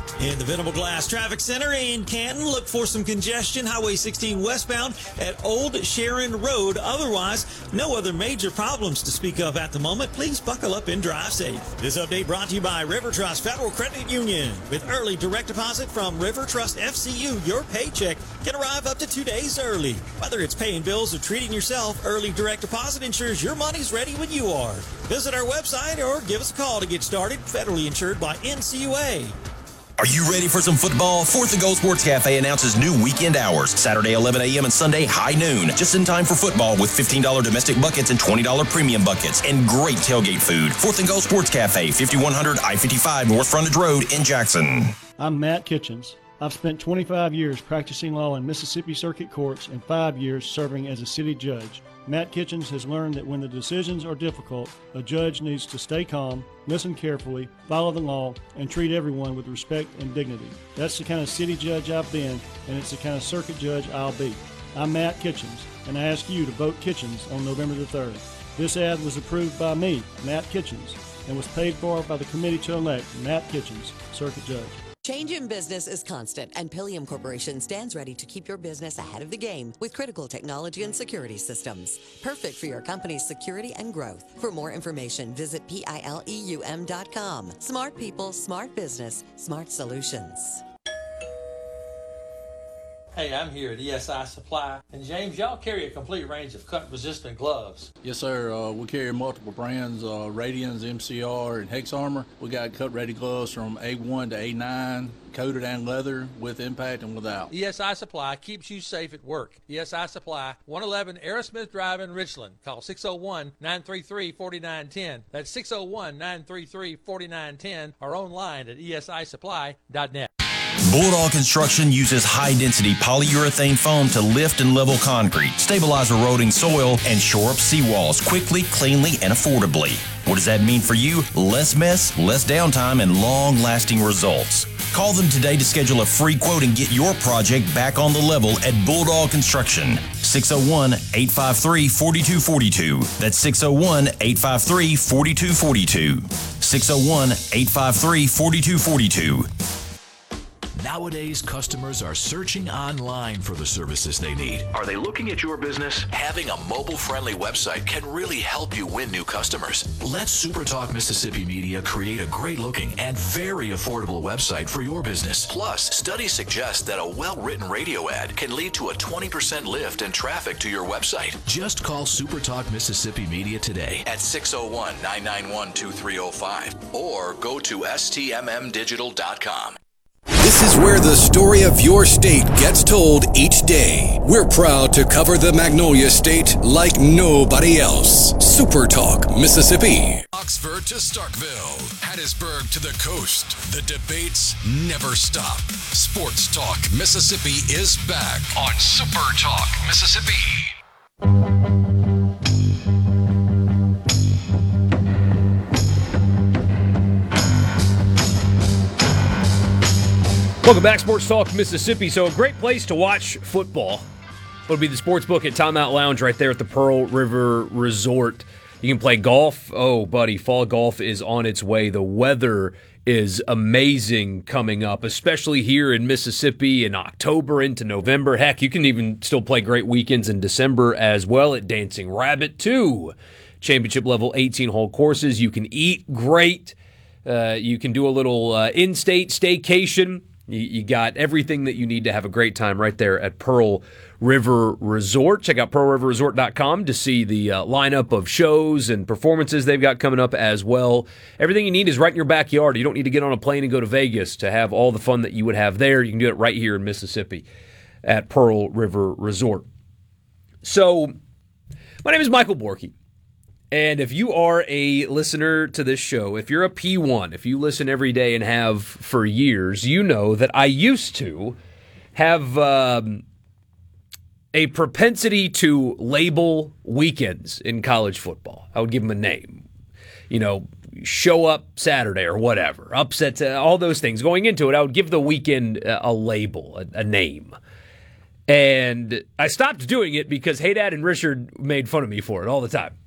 In the Venable Glass Traffic Center in Canton, look for some congestion. Highway 16 westbound at Old Sharon Road. Otherwise, no other major problems to speak of at the moment. Please buckle up and drive safe. This update brought to you by River Trust Federal Credit Union. With early direct deposit from River Trust FCU, your paycheck can arrive up to 2 days early. Whether it's paying bills or treating yourself, early direct deposit ensures your money's ready when you are. Visit our website or give us a call to get started. Federally insured by NCUA. Are you ready for some football? Fourth and Goal Sports Cafe announces new weekend hours. Saturday 11 a.m. and Sunday high noon. Just in time for football with $15 domestic buckets and $20 premium buckets and great tailgate food. Fourth and Goal Sports Cafe, 5100 I-55 North Frontage Road in Jackson. I'm Matt Kitchens. I've spent 25 years practicing law in Mississippi Circuit Courts and 5 years serving as a city judge. Matt Kitchens has learned that when the decisions are difficult, a judge needs to stay calm, listen carefully, follow the law, and treat everyone with respect and dignity. That's the kind of city judge I've been, and it's the kind of circuit judge I'll be. I'm Matt Kitchens, and I ask you to vote Kitchens on November the 3rd. This ad was approved by me, Matt Kitchens, and was paid for by the committee to elect Matt Kitchens, circuit judge. Change in business is constant, and Pilium Corporation stands ready to keep your business ahead of the game with critical technology and security systems. Perfect for your company's security and growth. For more information, visit pileum.com. Smart people, smart business, smart solutions. Hey, I'm here at ESI Supply. And James, y'all carry a complete range of cut-resistant gloves. Yes, sir. We carry multiple brands, Radians, MCR, and Hex Armor. We got cut-ready gloves from A1 to A9, coated and leather, with impact and without. ESI Supply keeps you safe at work. ESI Supply, 111 Aerosmith Drive in Richland. Call 601-933-4910. That's 601-933-4910 or online at esisupply.net. Bulldog Construction uses high-density polyurethane foam to lift and level concrete, stabilize eroding soil, and shore up seawalls quickly, cleanly, and affordably. What does that mean for you? Less mess, less downtime, and long-lasting results. Call them today to schedule a free quote and get your project back on the level at Bulldog Construction. 601-853-4242. That's 601-853-4242. 601-853-4242. Nowadays, customers are searching online for the services they need. Are they looking at your business? Having a mobile-friendly website can really help you win new customers. Let SuperTalk Mississippi Media create a great-looking and very affordable website for your business. Plus, studies suggest that a well-written radio ad can lead to a 20% lift in traffic to your website. Just call SuperTalk Mississippi Media today at 601-991-2305 or go to stmmdigital.com. This is where the story of your state gets told each day. We're proud to cover the Magnolia State like nobody else. Super Talk, Mississippi. Oxford to Starkville, Hattiesburg to the coast. The debates never stop. Sports Talk Mississippi is back on Super Talk Mississippi. Welcome back, Sports Talk Mississippi. So a great place to watch football would be the Sportsbook at Timeout Lounge right there at the Pearl River Resort. You can play golf. Oh, buddy, fall golf is on its way. The weather is amazing coming up, especially here in Mississippi in October into November. Heck, you can even still play great weekends in December as well at Dancing Rabbit 2. Championship level 18-hole courses. You can eat great. You can do a little in-state staycation. You got everything that you need to have a great time right there at Pearl River Resort. Check out pearlriverresort.com to see the lineup of shows and performances they've got coming up as well. Everything you need is right in your backyard. You don't need to get on a plane and go to Vegas to have all the fun that you would have there. You can do it right here in Mississippi at Pearl River Resort. So, my name is Michael Borky. And if you are a listener to this show, if you're a P1, if you listen every day and have for years, you know that I used to have a propensity to label weekends in college football. I would give them a name. You know, show up Saturday or whatever, upsets, all those things. Going into it, I would give the weekend a label, a name. And I stopped doing it because Hey Dad and Richard made fun of me for it all the time.